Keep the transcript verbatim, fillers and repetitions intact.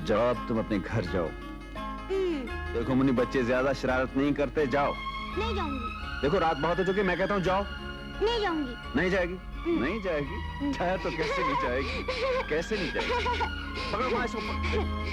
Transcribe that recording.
जाओ, अब तुम अपने घर जाओ। देखो मुन्नी, बच्चे ज्यादा शरारत नहीं करते, जाओ। नहीं जाऊंगी। देखो रात बहुत हो चुकी, मैं कहता हूँ जाओ। नहीं जाऊंगी। नहीं जाएगी? नहीं जाएगी? जाए तो कैसे नहीं जाएगी? कैसे नहीं जाएगी? पकड़ो माँ इसको।